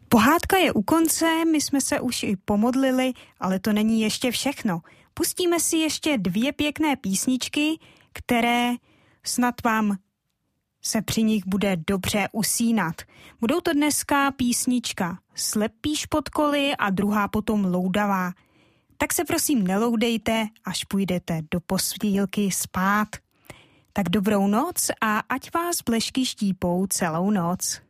Pohádka je u konce, my jsme se už i pomodlili, ale to není ještě všechno. Pustíme si ještě 2 pěkné písničky, které snad vám se při nich bude dobře usínat. Budou to dneska písnička Slepý špotkoly a druhá potom Loudavá. Tak se prosím neloudejte, až půjdete do postýlky spát. Tak dobrou noc a ať vás blešky štípou celou noc.